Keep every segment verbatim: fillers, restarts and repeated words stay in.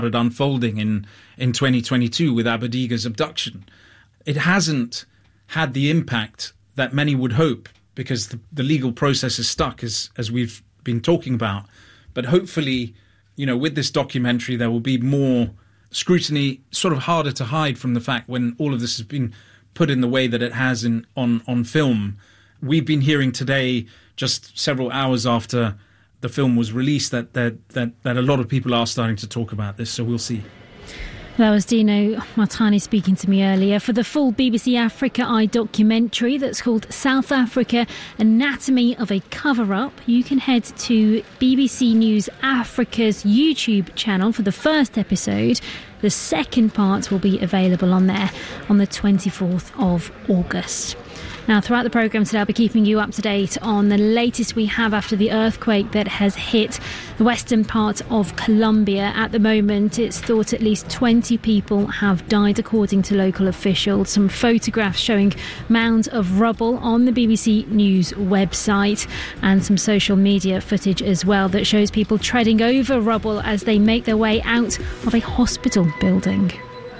unfolding in, in twenty twenty-two with Abediga's abduction. It hasn't had the impact that many would hope because the, the legal process is stuck, as as we've been talking about. But hopefully, you know, with this documentary, there will be more scrutiny, sort of harder to hide from the fact when all of this has been put in the way that it has in on, on film. We've been hearing today, just several hours after the film was released, that that that, that a lot of people are starting to talk about this, so we'll see. That was Dino Martani speaking to me earlier. For the full B B C Africa Eye documentary that's called South Africa, Anatomy of a Cover-Up, you can head to B B C News Africa's YouTube channel for the first episode. The second part will be available on there on the twenty-fourth of August. Now, throughout the programme today, I'll be keeping you up to date on the latest we have after the earthquake that has hit the western part of Colombia. At the moment, it's thought at least twenty people have died, according to local officials. Some photographs showing mounds of rubble on the B B C News website, and some social media footage as well that shows people treading over rubble as they make their way out of a hospital building.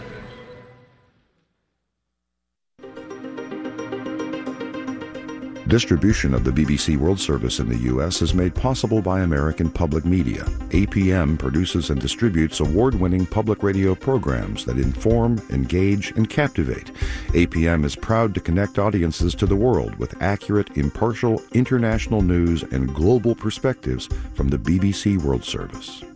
Distribution of the B B C World Service in the U S is made possible by American Public Media. A P M produces and distributes award-winning public radio programs that inform, engage, and captivate. A P M is proud to connect audiences to the world with accurate, impartial, international news and global perspectives from the B B C World Service.